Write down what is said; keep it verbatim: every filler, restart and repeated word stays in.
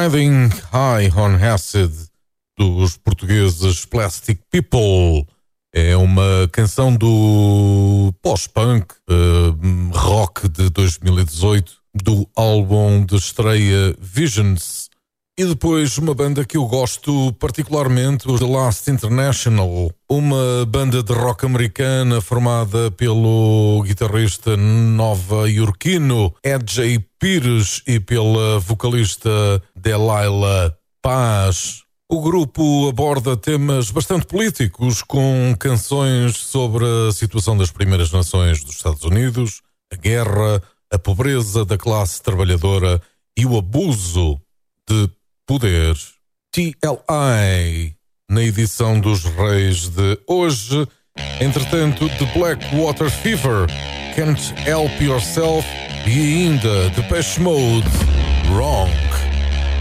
Riding High on Acid, dos portugueses Plastic People. É uma canção do pós-punk uh, rock de dois mil e dezoito, do álbum de estreia Visions. E depois uma banda que eu gosto particularmente, os The Last International, uma banda de rock americana formada pelo guitarrista nova-iorquino Ed J. Pires e pela vocalista Delilah Paz. O grupo aborda temas bastante políticos, com canções sobre a situação das primeiras nações dos Estados Unidos, a guerra, a pobreza da classe trabalhadora e o abuso de poder. T L I, na edição dos Reis de hoje. Entretanto, The Blackwater Fever, Can't Help Yourself e ainda Depeche Mode, Wrong.